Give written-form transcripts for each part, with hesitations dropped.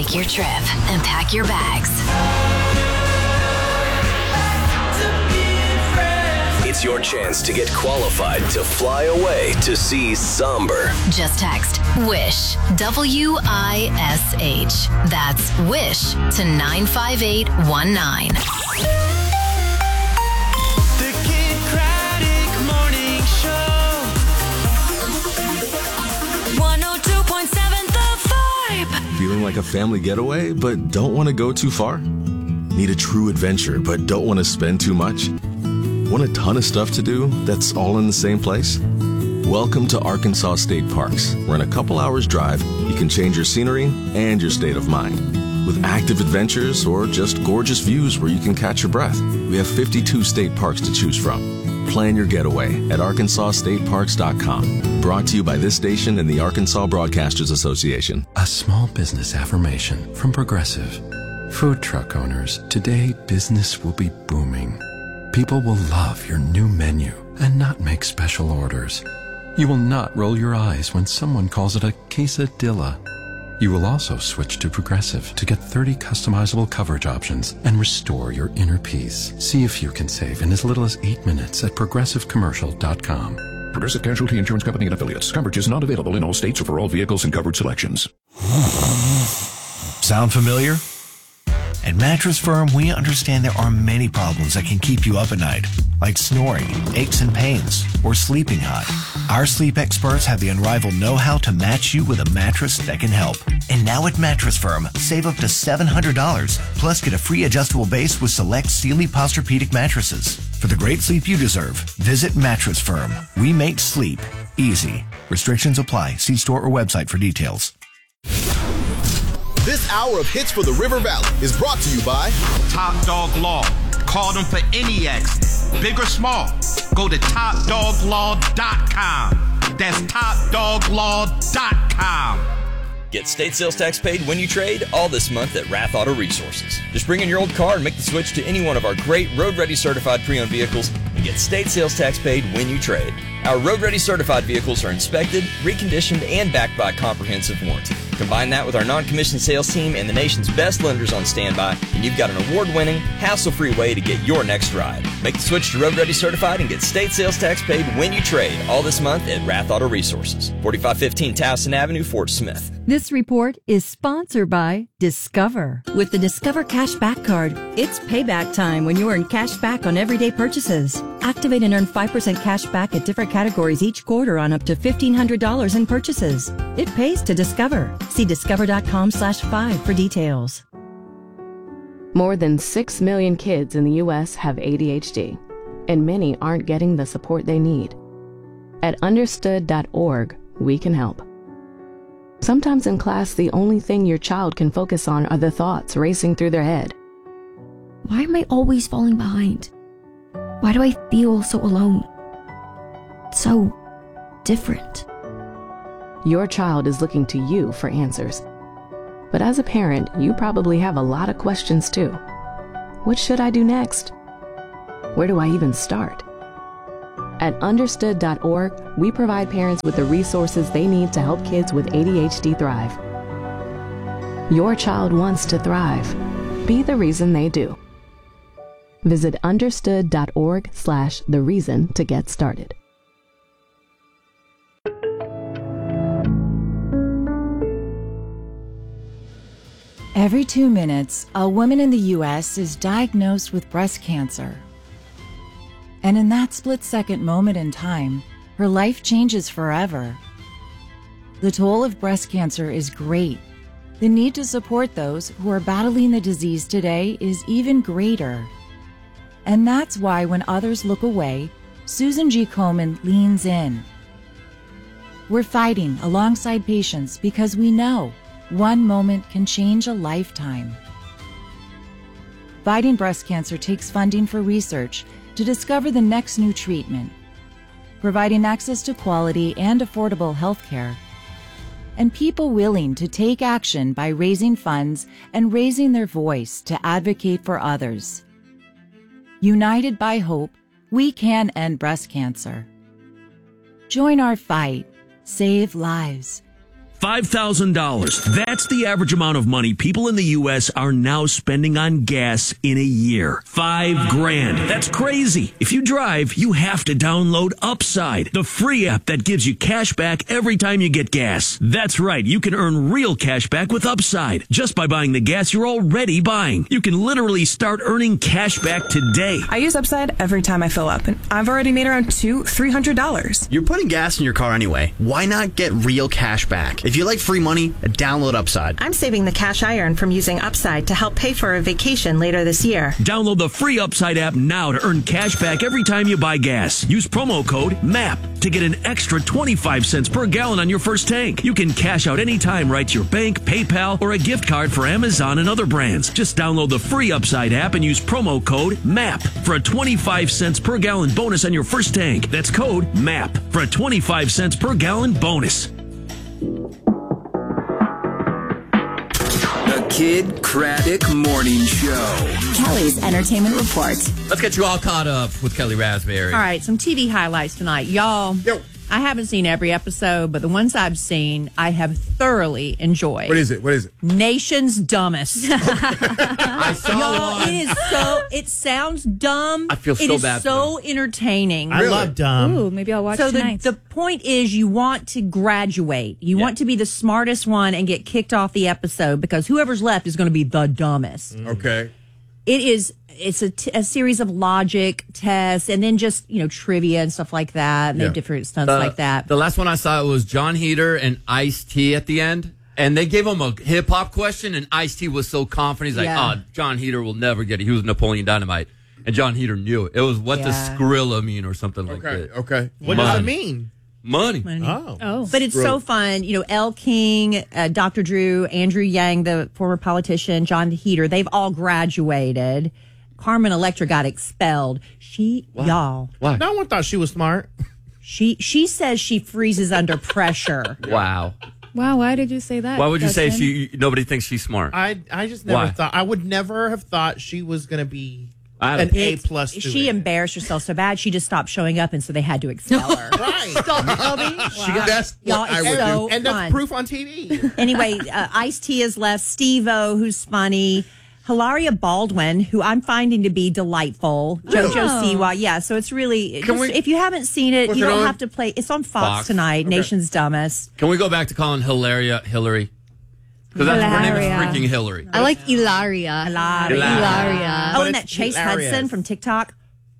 Take your trip and pack your bags. It's your chance to get qualified to fly away to see Somber. Just text WISH, W-I-S-H. That's WISH to 95819. The Kid Craddock Morning Show. 102.7 The Vibe. Feeling like a family getaway, but don't want to go too far? Need a true adventure, but don't want to spend too much? Want a ton of stuff to do that's all in the same place? Welcome to Arkansas State Parks, where in a couple hours drive, you can change your scenery and your state of mind. With active adventures or just gorgeous views where you can catch your breath, we have 52 state parks to choose from. Plan your getaway at arkansasstateparks.com. Brought to you by this station and the Arkansas Broadcasters Association. A small business affirmation from Progressive. Food truck owners, today business will be booming. People will love your new menu and not make special orders. You will not roll your eyes when someone calls it a quesadilla. You will also switch to Progressive to get 30 customizable coverage options and restore your inner peace. See if you can save in as little as 8 minutes at progressivecommercial.com. Progressive Casualty Insurance Company and Affiliates. Coverage is not available in all states or for all vehicles and covered selections. Sound familiar? At Mattress Firm, we understand there are many problems that can keep you up at night, like snoring, aches and pains, or sleeping hot. Our sleep experts have the unrivaled know-how to match you with a mattress that can help. And now at Mattress Firm, save up to $700, plus get a free adjustable base with select Sealy Posturepedic mattresses. For the great sleep you deserve, visit Mattress Firm. We make sleep easy. Restrictions apply. See store or website for details. This hour of Hits for the River Valley is brought to you by Top Dog Law. Call them for any accident, big or small. Go to topdoglaw.com. That's topdoglaw.com. Get state sales tax paid when you trade all this month at Rath Auto Resources. Just bring in your old car and make the switch to any one of our great Road Ready certified pre-owned vehicles and get state sales tax paid when you trade. Our Road Ready certified vehicles are inspected, reconditioned, and backed by a comprehensive warranty. Combine that with our non-commissioned sales team and the nation's best lenders on standby, and you've got an award-winning, hassle-free way to get your next ride. Make the switch to Road Ready certified and get state sales tax paid when you trade all this month at Rath Auto Resources, 4515 Towson Avenue, Fort Smith. This report is sponsored by Discover. With the Discover Cashback Card, it's payback time when you earn cash back on everyday purchases. Activate and earn 5% cash back at different categories each quarter on up to $1,500 in purchases. It pays to Discover. See discover.com/5 for details. More than 6 million kids in the U.S. have ADHD, and many aren't getting the support they need. At understood.org, we can help. Sometimes in class, the only thing your child can focus on are the thoughts racing through their head. Why am I always falling behind? Why do I feel so alone? So different. Your child is looking to you for answers. But as a parent, you probably have a lot of questions too. What should I do next? Where do I even start? At understood.org, we provide parents with the resources they need to help kids with ADHD thrive. Your child wants to thrive. Be the reason they do. Visit understood.org/the reason to get started. Every 2 minutes, a woman in the U.S. is diagnosed with breast cancer. And in that split-second moment in time, her life changes forever. The toll of breast cancer is great. The need to support those who are battling the disease today is even greater. And that's why when others look away, Susan G. Komen leans in. We're fighting alongside patients because we know one moment can change a lifetime. Fighting breast cancer takes funding for research to discover the next new treatment, providing access to quality and affordable health care, and people willing to take action by raising funds and raising their voice to advocate for others. United by hope, we can end breast cancer. Join our fight. Save lives. $5,000. That's the average amount of money people in the U.S. are now spending on gas in a year. $5,000. That's crazy. If you drive, you have to download Upside, the free app that gives you cash back every time you get gas. That's right. You can earn real cash back with Upside just by buying the gas you're already buying. You can literally start earning cash back today. I use Upside every time I fill up, and I've already made around $300. You're putting gas in your car anyway. Why not get real cash back? If you like free money, download Upside. I'm saving the cash I earn from using Upside to help pay for a vacation later this year. Download the free Upside app now to earn cash back every time you buy gas. Use promo code MAP to get an extra 25 cents per gallon on your first tank. You can cash out anytime right to your bank, PayPal, or a gift card for Amazon and other brands. Just download the free Upside app and use promo code MAP for a 25 cents per gallon bonus on your first tank. That's code MAP for a 25 cents per gallon bonus. The Kid Craddock Morning Show. Kelly's Entertainment Report. Let's get you all caught up with Kelly Raspberry. All right, some TV highlights tonight. Y'all, I haven't seen every episode, but the ones I've seen, I have thoroughly enjoyed. What is it? Nation's Dumbest. I saw Y'all, one. it is it sounds dumb. I feel so It is bad for so entertaining. I love dumb. Ooh, maybe I'll watch So tonight. the point is you want to graduate. You want to be the smartest one and get kicked off the episode because whoever's left is going to be the dumbest. Okay. It's a series of logic tests and then just, trivia and stuff like that. And they have different stunts like that. The last one I saw was John Heater and Ice-T at the end. And they gave him a hip-hop question, and Ice-T was so confident. He's like, John Heater will never get it. He was Napoleon Dynamite. And John Heater knew it. It was what does Skrilla mean or something like that. Okay. What does it mean? Money. Oh. But it's so fun. Elle King, Dr. Drew, Andrew Yang, the former politician, John Heater, they've all graduated. Carmen Electra got expelled. Y'all. Why? No one thought she was smart. She says she freezes under pressure. Wow. Wow, why did you say that? Why would you say Justin? nobody thinks she's smart? I just never thought. I would never have thought she was going to be an A+ She embarrassed herself so bad she just stopped showing up, and so they had to expel her. Right. Stop, Shelby. That's Y'all, what I it's would so do. And fun. that's proof on TV. Anyway, Ice-T has left. Steve-O, who's funny. Hilaria Baldwin, who I'm finding to be delightful. JoJo Siwa. Yeah, so it's really... if you haven't seen it, you don't have to play... It's on Fox tonight, Nation's Dumbest. Can we go back to calling Hilaria Hillary? Because her name is freaking Hillary. I like Ilaria. Ilaria. Oh, and that Chase Hudson from TikTok.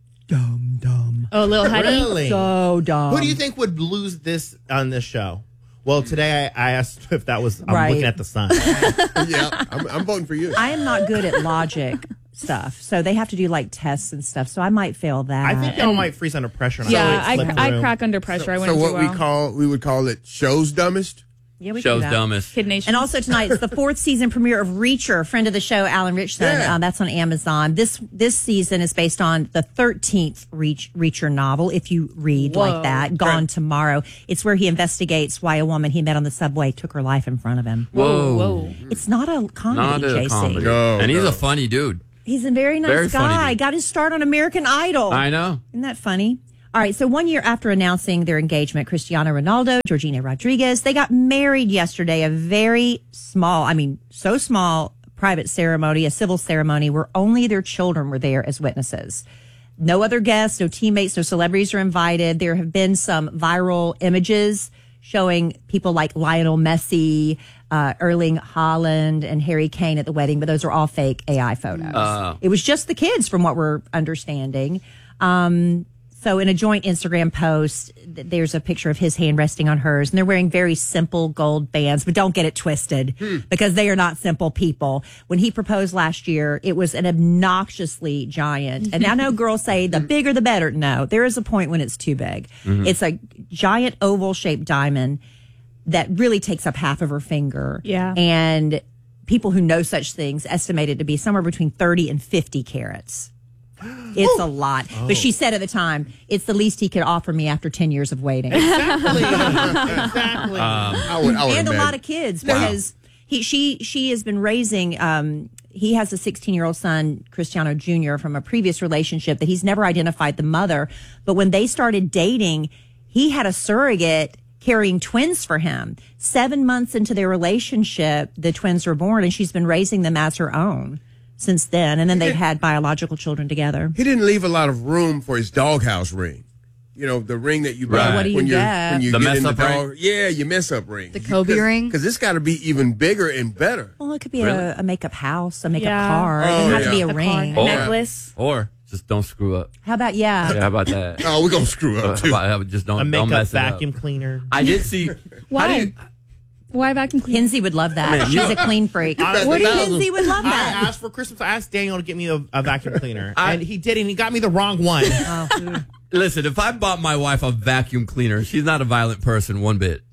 Oh, Lil Huddy. Really? So dumb. Who do you think would lose this on this show? Well, today I asked if that was... I'm looking at the sun. Yeah, I'm voting for you. I am not good at logic stuff, so they have to do like tests and stuff, so I might fail that. I think y'all might freeze under pressure. Yeah, I crack under pressure. I wouldn't So do what well. we would call it Show's Dumbest? Yeah, we Show's can do that. Dumbest. Kid Nation. And also tonight, it's the 4th season premiere of Reacher, friend of the show, Alan Richson. Yeah. That's on Amazon. This season is based on the 13th Reacher novel, if you read like that, Gone Tomorrow. It's where he investigates why a woman he met on the subway took her life in front of him. Whoa. It's not a comedy, Not a JC. comedy. No, and he's no. a funny dude. He's a very nice Very funny guy. dude. Got his start on American Idol. I know. Isn't that funny? All right, so 1 year after announcing their engagement, Cristiano Ronaldo, Georgina Rodriguez, they got married yesterday, a very small, so small private ceremony, a civil ceremony where only their children were there as witnesses. No other guests, no teammates, no celebrities are invited. There have been some viral images showing people like Lionel Messi, Erling Haaland, and Harry Kane at the wedding, but those are all fake AI photos. It was just the kids, from what we're understanding. So in a joint Instagram post, there's a picture of his hand resting on hers, and they're wearing very simple gold bands, but don't get it twisted because they are not simple people. When he proposed last year, it was an obnoxiously giant. And I know girls say the bigger the better. No, there is a point when it's too big. It's a giant oval shaped diamond that really takes up half of her finger. Yeah. And people who know such things estimate it to be somewhere between 30 and 50 carats. It's a lot. But she said at the time, it's the least he could offer me after 10 years of waiting. Exactly. Exactly. I would And a imagine. lot of kids because she has been raising, he has a 16-year-old son, Cristiano Jr., from a previous relationship that he's never identified the mother. But when they started dating, he had a surrogate carrying twins for him. 7 months into their relationship, the twins were born, and she's been raising them as her own since then. And then they've had biological children together. He didn't leave a lot of room for his doghouse ring. You know, the ring that you buy What do you when get? you The get mess in the up ring? dog. Yeah, your mess up ring. The Kobe ring? Because it's got to be even bigger and better. Well, it could be Really? a makeup house, a makeup Yeah. car. It Oh, doesn't have to yeah. be a A ring. car, necklace. Or just don't screw up. How about, yeah. Yeah, how about that? Oh, we're going to screw up, too. Just don't, A don't makeup mess it up. vacuum cleaner. I did see. Why? Why vacuum cleaner? Kinsey would love that. Man, She's you- a clean freak. What do you- Kinsey would love I that. asked for Christmas. I asked Daniel to get me a vacuum cleaner, and he did, and he got me the wrong one. Listen, if I bought my wife a vacuum cleaner, she's not a violent person one bit.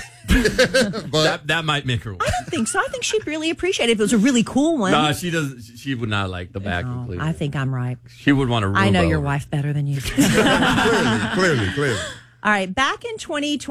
that might make her. I don't think so. I think she'd really appreciate it if it was a really cool one. No, she doesn't. She would not like the vacuum cleaner. I think I'm right. She would want to. I know Roomba your over. wife better than you. Clearly. All right, back in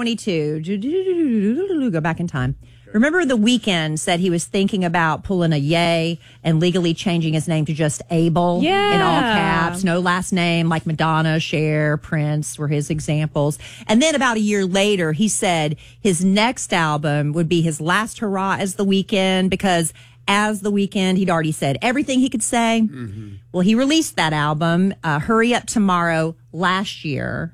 2022, go back in time. Remember, The Weeknd said he was thinking about pulling a Ye and legally changing his name to just Abel in all caps, no last name, like Madonna, Cher, Prince were his examples. And then about a year later, he said his next album would be his last hurrah as The Weeknd, because as The Weeknd, he'd already said everything he could say. Mm-hmm. Well, he released that album, Hurry Up Tomorrow, last year.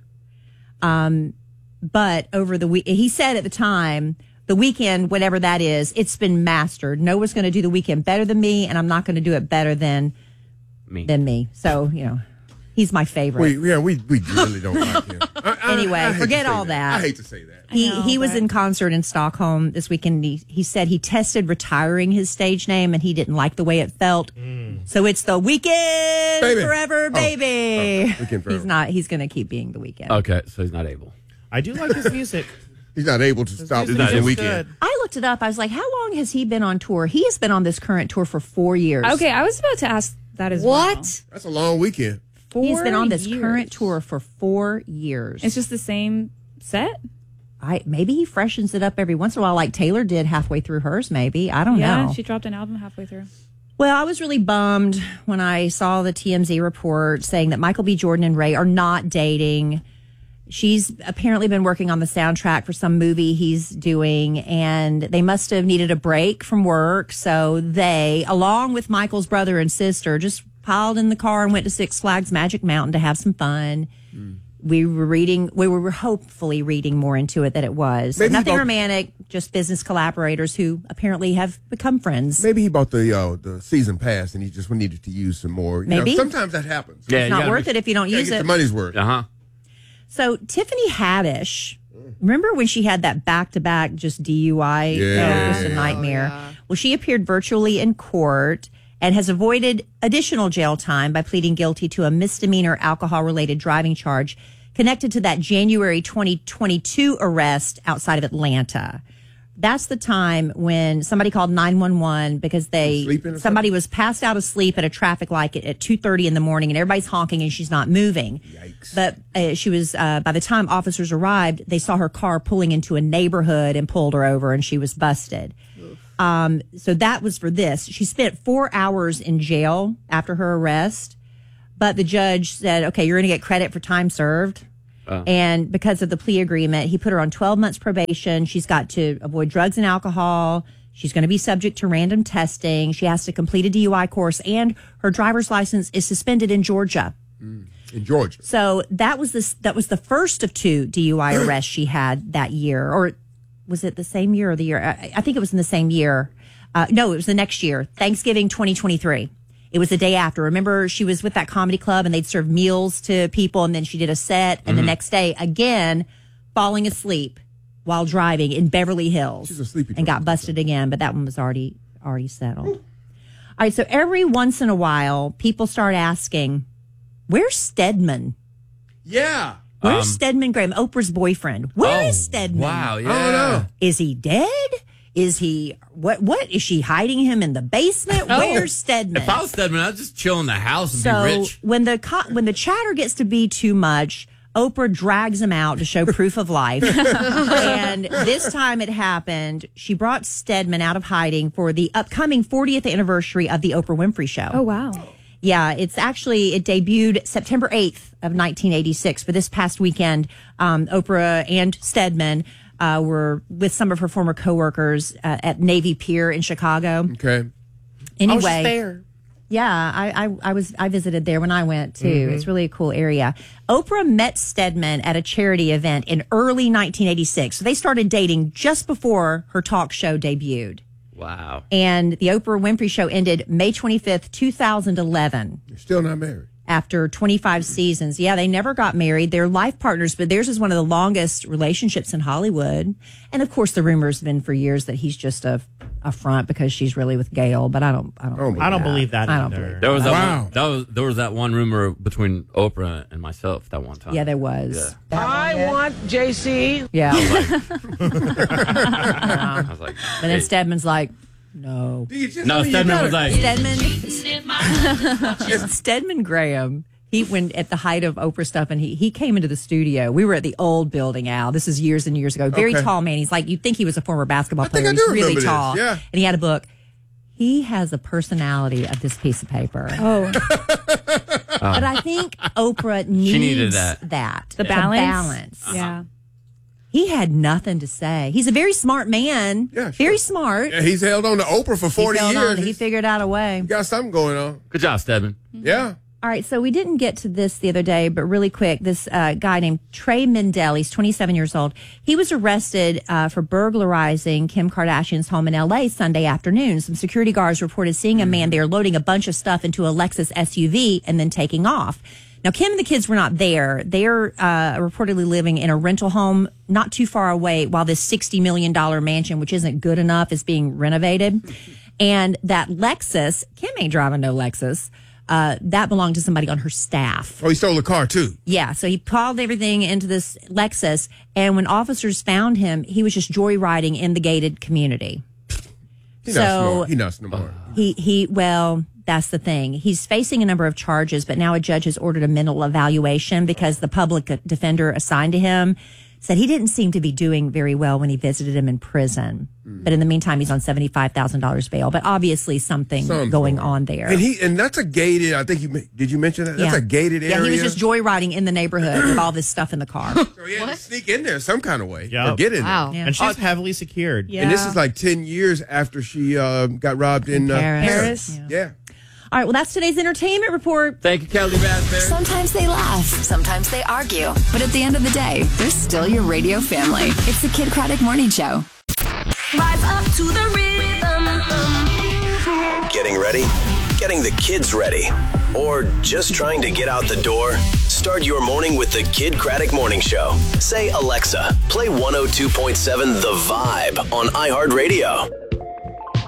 But over the week, he said at the time, The Weeknd, whatever that is, it's been mastered. Noah's going to do The Weeknd better than me, and I'm not going to do it better than me. So, you know, he's my favorite. We really don't like him. Anyway, I hate forget to say all that. I hate to say that. He was in concert in Stockholm this weekend. He said he tested retiring his stage name, and he didn't like the way it felt. So it's The Weeknd forever, baby. Weeknd forever. He's going to keep being The Weeknd. Okay, so he's not able. I do like his music. He's not able to stop The Weeknd. I looked it up. I was like, how long has he been on tour? He has been on this current tour for 4 years. Okay, I was about to ask that as well. That's a long weekend. He's been on this 4 years. current tour for 4 years. It's just the same set? Maybe he freshens it up every once in a while, like Taylor did halfway through hers, maybe. I don't know. Yeah, she dropped an album halfway through. Well, I was really bummed when I saw the TMZ report saying that Michael B. Jordan and Ray are not dating. She's apparently been working on the soundtrack for some movie he's doing, and they must have needed a break from work. So they, along with Michael's brother and sister, just piled in the car and went to Six Flags Magic Mountain to have some fun. We were hopefully reading more into it than it was. Maybe Nothing about- romantic, just business collaborators who apparently have become friends. Maybe he bought the season pass and he just needed to use some more. You know, Maybe. sometimes that happens. It's not worth it if you don't use Get it. the money's worth. So Tiffany Haddish, remember when she had that back-to-back just DUI? Yeah. It was a nightmare. Well, she appeared virtually in court and has avoided additional jail time by pleading guilty to a misdemeanor alcohol-related driving charge connected to that January 2022 arrest outside of Atlanta. That's the time when somebody called 911 because somebody was passed out asleep at a traffic light at 2:30 in the morning, and everybody's honking and she's not moving. Yikes! But she was by the time officers arrived, they saw her car pulling into a neighborhood and pulled her over, and she was busted. So that was for this. She spent 4 hours in jail after her arrest, but the judge said, "Okay, you're going to get credit for time served." And because of the plea agreement, he put her on 12 months probation. She's got to avoid drugs and alcohol. She's going to be subject to random testing. She has to complete a DUI course, and her driver's license is suspended in Georgia. In Georgia. So that was the first of 2 DUI arrests she had that year. Or was it the same year or the year? I think it was in the same year. No, it was the next year, Thanksgiving 2023. It was the day after. Remember, she was with that comedy club and they'd serve meals to people, and then she did a set. And the next day, again, falling asleep while driving in Beverly Hills. She's a sleepy and got busted again, but that one was already settled. All right, so every once in a while, people start asking, where's Stedman? Yeah. Where's Stedman Graham, Oprah's boyfriend? Where is Stedman? Wow, yeah. I don't know. Is he dead? Is he what is she hiding him in the basement? Where's Stedman? If I was Stedman, I'd just chill in the house and So be rich. when the chatter gets to be too much, Oprah drags him out to show proof of life. And this time it happened. She brought Stedman out of hiding for the upcoming 40th anniversary of the Oprah Winfrey Show. Oh, wow. Yeah, it debuted September 8th of 1986. But this past weekend, Oprah and Stedman were with some of her former coworkers at Navy Pier in Chicago. Okay. Anyway, I was just there. Yeah, I visited there when I went too. It's really a cool area. Oprah met Stedman at a charity event in early 1986. So they started dating just before her talk show debuted. Wow. And the Oprah Winfrey Show ended May 25th, 2011. You're still not married. After 25 seasons. Yeah, they never got married. They're life partners, but theirs is one of the longest relationships in Hollywood. And of course, the rumor's been for years that he's just a front because she's really with Gail, but I don't believe that I don't either. believe There was that. there was that one rumor between Oprah and myself that one time. Yeah, there was. Yeah. I want JC. Yeah. I was like, But then Stedman's like, no. Stedman was like, Stedman Graham. When at the height of Oprah stuff, and he came into the studio. We were at the old building, Al. This is years and years ago. Very tall man. He's like, you'd think he was a former basketball player. He's really tall. Yeah. And he had a book. He has a personality of this piece of paper. Oh. But I think Oprah needed needs that. The balance. Yeah. He had nothing to say. He's a very smart man. Yeah, sure. Very smart. Yeah, he's held on to Oprah for 40 years. He figured out a way. Got something going on. good job, Stedman. Yeah. All right, so we didn't get to this the other day, but really quick, this guy named Trey Mendel, he's 27 years old. He was arrested for burglarizing Kim Kardashian's home in L.A. Sunday afternoon. Some security guards reported seeing a man there loading a bunch of stuff into a Lexus SUV and then taking off. Now, Kim and the kids were not there. They're reportedly living in a rental home not too far away while this $60 million mansion, which isn't good enough, is being renovated. And that Lexus, Kim ain't driving no Lexus. That belonged to somebody on her staff. Oh, he stole a car too. Yeah, so he piled everything into this Lexus, and when officers found him, he was just joyriding in the gated community. He's not smart. Well, that's the thing. He's facing a number of charges, but now a judge has ordered a mental evaluation because the public defender assigned to him said he didn't seem to be doing very well when he visited him in prison. But in the meantime, he's on $75,000 bail. But obviously something going on there. And that's a gated, I think did you mention that? That's a gated area? Yeah, he was just joyriding in the neighborhood with all this stuff in the car. So he had to sneak in there some kind of way. Or get in there. Yeah. And she's heavily secured. Yeah. And this is like 10 years after she got robbed in Paris. Yeah. All right, well, that's today's entertainment report. Thank you, Kelly Raspberry. Sometimes they laugh, sometimes they argue, but at the end of the day, they're still your radio family. It's the Kid Craddock Morning Show. Rise up to the rhythm. Getting ready? Getting the kids ready? Or just trying to get out the door? Start your morning with the Kid Craddock Morning Show. Say, Alexa, play 102.7 The Vibe on iHeartRadio.